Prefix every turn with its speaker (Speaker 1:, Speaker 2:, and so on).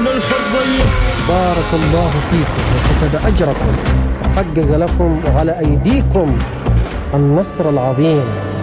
Speaker 1: العمل طيب.
Speaker 2: بارك الله فيكم وكتب أجركم وحقق لكم وعلى أيديكم النصر العظيم.